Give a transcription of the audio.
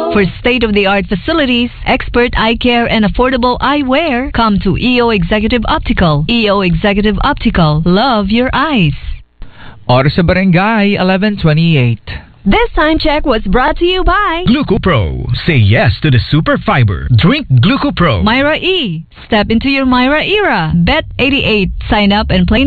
For state-of-the-art facilities, expert eye care, and affordable eyewear, come to EO Executive Optical. EO Executive Optical. Love your eyes. Oras sa Barangay, 11:28. This time check was brought to you by GlucoPro. Say yes to the super fiber. Drink GlucoPro. Myra E. Step into your Myra era. Bet 88. Sign up and play